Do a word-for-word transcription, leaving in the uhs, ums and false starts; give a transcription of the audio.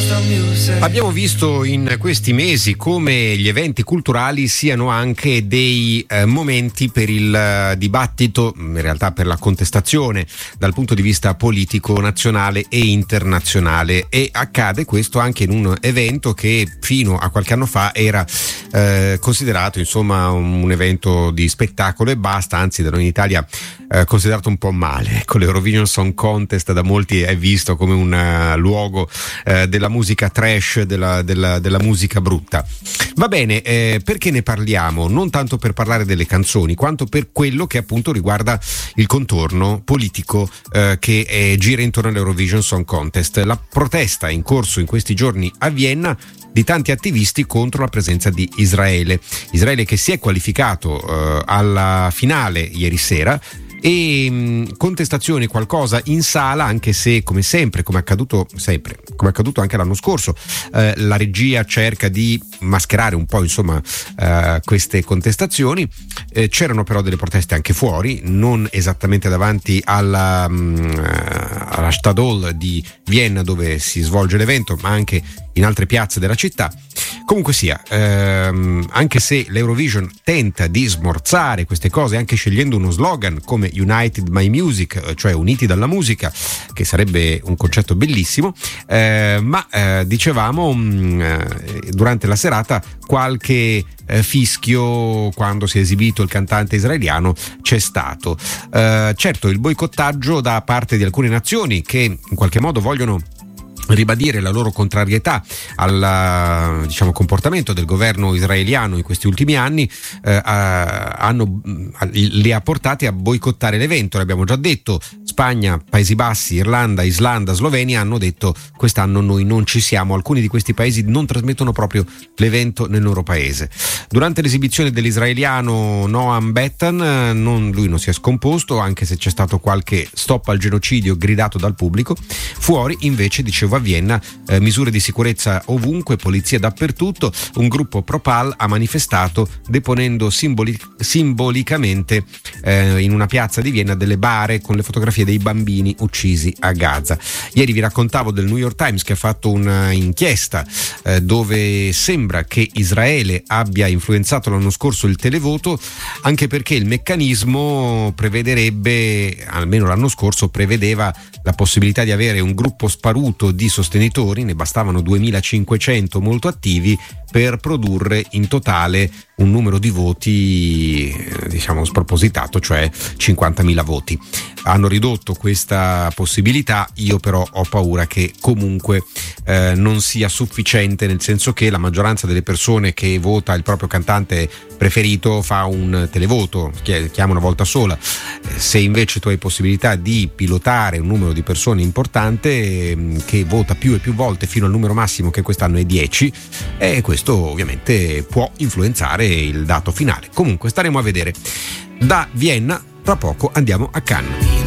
Abbiamo visto in questi mesi come gli eventi culturali siano anche dei eh, momenti per il eh, dibattito, in realtà per la contestazione dal punto di vista politico nazionale e internazionale, e accade questo anche in un evento che fino a qualche anno fa era eh, considerato insomma un, un evento di spettacolo e basta, anzi da noi in Italia eh, considerato un po' male. Ecco, l'Eurovision Song Contest da molti è visto come un uh, luogo eh, della musica trash, della, della, della musica brutta. Va bene, eh, perché ne parliamo? Non tanto per parlare delle canzoni, quanto per quello che appunto riguarda il contorno politico eh, che eh, gira intorno all'Eurovision Song Contest. La protesta in corso in questi giorni a Vienna di tanti attivisti contro la presenza di Israele. Israele che si è qualificato eh, alla finale ieri sera, e mh, contestazioni, qualcosa in sala, anche se come sempre, come è accaduto sempre, come è accaduto anche l'anno scorso, eh, la regia cerca di mascherare un po' insomma eh, queste contestazioni. Eh, c'erano però delle proteste anche fuori, non esattamente davanti alla, mh, alla Stadthalle di Vienna dove si svolge l'evento, ma anche in altre piazze della città. Comunque sia, ehm, anche se l'Eurovision tenta di smorzare queste cose anche scegliendo uno slogan come United by Music, cioè uniti dalla musica, che sarebbe un concetto bellissimo, eh, ma eh, dicevamo mh, durante la serata qualche eh, fischio quando si è esibito il cantante israeliano c'è stato. Eh, certo, il boicottaggio da parte di alcune nazioni che in qualche modo vogliono ribadire la loro contrarietà al diciamo comportamento del governo israeliano in questi ultimi anni, eh, hanno, li ha portati a boicottare l'evento. L'abbiamo già detto, Spagna, Paesi Bassi, Irlanda, Islanda, Slovenia hanno detto quest'anno noi non ci siamo. Alcuni di questi paesi non trasmettono proprio l'evento nel loro paese. Durante l'esibizione dell'israeliano Noam Bettan, non, lui non si è scomposto, anche se c'è stato qualche stop al genocidio gridato dal pubblico. Fuori invece, dicevo, a Vienna, eh, misure di sicurezza ovunque, polizia dappertutto. Un gruppo pro-Pal ha manifestato deponendo simboli- simbolicamente eh, in una piazza di Vienna delle bare con le fotografie dei bambini uccisi a Gaza. Ieri vi raccontavo del New York Times che ha fatto un'inchiesta eh, dove sembra che Israele abbia influenzato l'anno scorso il televoto, anche perché il meccanismo prevederebbe, almeno l'anno scorso prevedeva la possibilità di avere un gruppo sparuto di sostenitori, ne bastavano duemilacinquecento molto attivi per produrre in totale un numero di voti eh, diciamo spropositato, cioè cinquantamila voti. Hanno ridotto questa possibilità, io però ho paura che comunque eh, non sia sufficiente, nel senso che la maggioranza delle persone che vota il proprio cantante preferito fa un televoto, chiama una volta sola. Se invece tu hai possibilità di pilotare un numero di persone importante eh, che vota più e più volte fino al numero massimo che quest'anno è dieci, e eh, questo ovviamente può influenzare il dato finale. Comunque staremo a vedere. Da Vienna tra poco andiamo a Cannes.